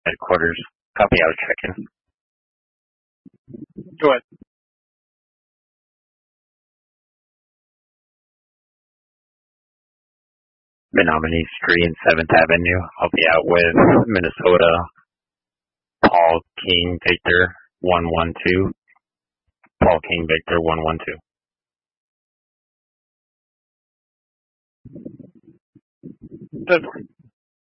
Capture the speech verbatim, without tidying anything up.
Headquarters. Copy out check-in. Go ahead. Menominee Street and seventh Avenue. I'll be out with Minnesota. Paul King Victor one one two. Paul King Victor one one two. Good.